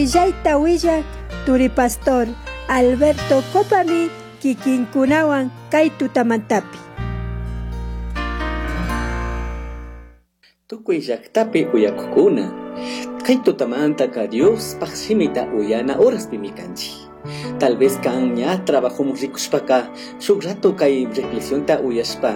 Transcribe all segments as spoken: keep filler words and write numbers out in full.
Yaita willak Turi Pastor Alberto Copami kikinkunawan kay tutamantapi. Tukuy llaqtapi uyakukuna kay tutamantaka Dios paqsimita uyana horas pimikanchi. Tal vez kanña trabajamos rikushpaka shuk rato kay reflexionta uyashpa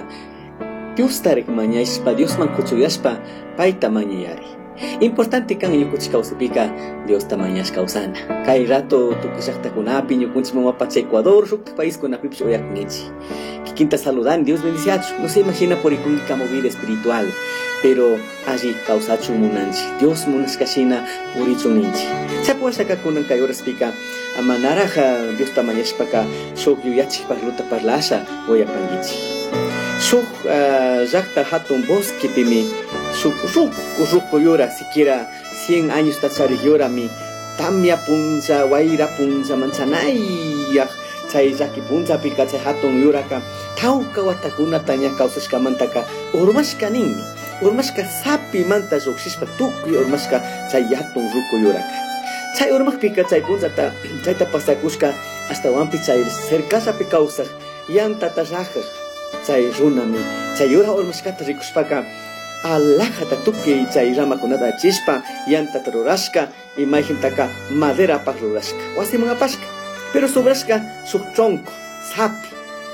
Dios tarek mañashpa Dios man kuchuyashpa payta mañayari. Importante kan yukuchis kausipika Dios tamañas kausana. Kay rato tukushakta kunapi yukunchis mamapacha Ecuador shuk país kunapipish uyakunichi. Kikinta saludan Dios bendiciachu. No se imagina por ikunka movida espiritual, pero allí causachu munanchi. Dios munashkashina urichuninchi. Chapuashaka kunan kay horas pika amanaraja Dios tamañashpaka shuk yuyachik parluta parlasha uyapangichi. Shuk llaqta hatun bosque pimi shuk ruku ruku yura siquiera cien años tachari yura mi tamia punza waira punza manzanaya chay llaqui punza pika chay hatun yuraka tauka watakuna taña kausashka mantaka urmashka ninmi urmashka sapi manta lluqshishpa tukuy urmashka chay hatun ruku yuraka chay urmaq pika chay punzata chayta pasakushka hasta wampi chay cercasapi kausaq yantata rajaq chay runami chay yura urmashkata rikushpaka alajata tukuy chay ramakunata chispa yantata rurashka imayjintaka madera paq rurashka wasiman apashka pero sobrashka shuk tronco sapi.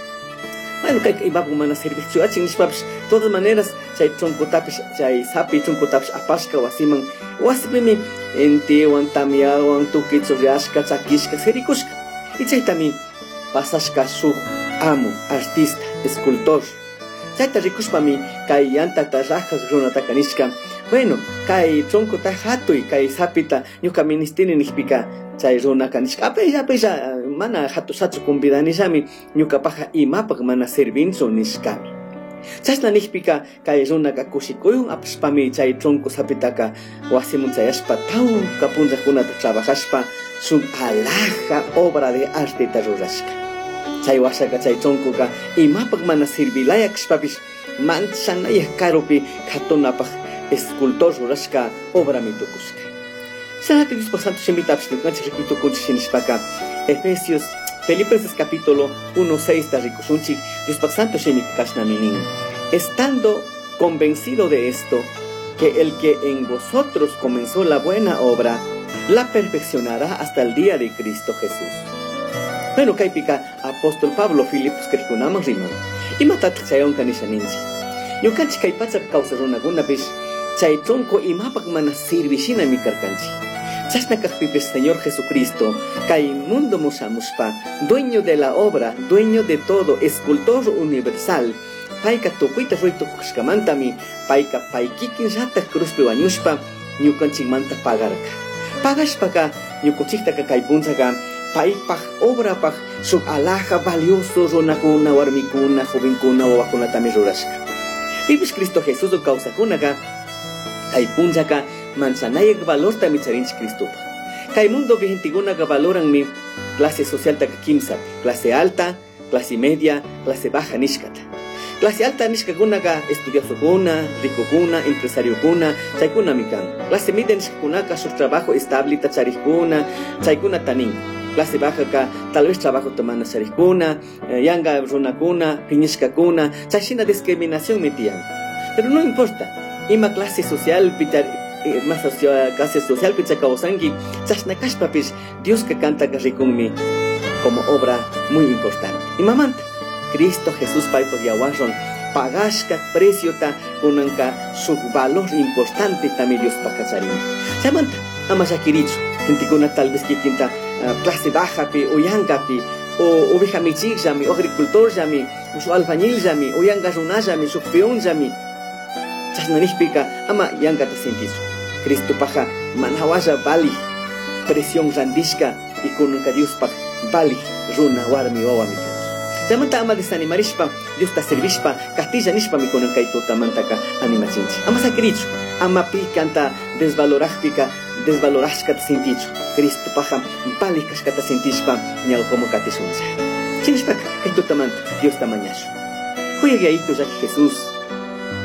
Bueno, kay ibabu mana servicio achin nishpapish todas maneras chay troncotapish chay sapi troncotapish apashka wasiman wasipimi entewan tamiawan tukuy churriashka chakishka serikushka y chaytami pasashka shuk amo artista escultor. Chayta rikushpami kay yantata rajaq runataka nishka bueno kay troncota hatuy kay sapita ñuka ministini nishpika chay runaka nishka apella apella mana hatusatsu convidanishami ñukapaqa imapaq mana servinso nishkami. Chashna nishpika kay runaka kushikuyun apashpami chay tronco sapitaka wasimun chayashpa tawka punllakunata trabajashpa shuk alaja obra de arte ta rurashka. Chay washaka chay troncoka imapaq mana servilaya kashpapish manchanaya karupi katunapaq escultor rurashka obra mitukushka. Sanata Dios por santo shemitapish nukanchik rikutukunchik shinishpaka Efesios Filipenses capítulo uno seis ta rikushunchik Dios por santo shemikashnamin estando convencido de esto que el que en vosotros comenzó la buena obra la perfeccionará hasta el día de Cristo Jesús. Bueno, kaypika apóstol Pablo Filipos krikunama rino. Imatata chayon kanishaninchi. Yukanchi kay pachap causa runagunapish chay tronco imapak mana sirvishina mi karkanchi. Chashna kakpipis Señor Jesucristo, kay mundo musamuspa, dueño de la obra, dueño de todo, escultor universal. Paika tokuita roito kushkamantami, paika paikikin rata cruzpe wañushpa, ñukanchik manta pagarka. Pagashpaka, ñukuchiktaka kay punzaka, paipaj obrapaj shuk alaja valioso runakuna warmikuna jovenkuna wawakunatami rurashka. Pipis Cristo Jesús kawsakunaqa kay punllaka manchanayak valorta micharinchik Cristopa. Kay mundo vigentikunaqa valoranmi clase social taka kimsapi, clase alta, clase media, clase baja nishkata. Clase alta nishkakunaqa estudiosokuna, ricokuna, empresariokuna, chaykunami kan. Clase media nishkakunaqa shuk trabajo estable tacharikuna, chaykuna tanin. Clase baja ka tal vez trabajo tomana sarikuna, yanga runakuna, piñishkakuna, chashina discriminación metian. Pero no importa, ima clase social pitar más social, clase social pichakausangi, chashna kashpapis Dios que canta rikunmi como obra muy importante. Y mamanta, Cristo Jesús paipo yawaron pagashka precio ta kunanka su valor importante también Dios pakacharin. Chamanta, amasakiricho, gentikuna tal vez kikinta clase baja pi o yanga pi o oveja michig jami o agricultor jami o su albañil jami o yanga runa jami su peón jami chasnanishpika ama yanga ta sentiso Cristo paja manawasha bali presión randishka y kununka Dios paja bali runa warmi wawami Samanta ama desanimarishpa Dios ta servishpa castilla nishpa mi kununka itota mantaka animachinchi ama sakricho ama pikanta desvalorajpika desvalorashka ta senticho Cristo paja bali kashkata sentishpa ñaw como katishuncha chinishpa kaitota manta Dios ta mañasho Juegue ahí tu Jesús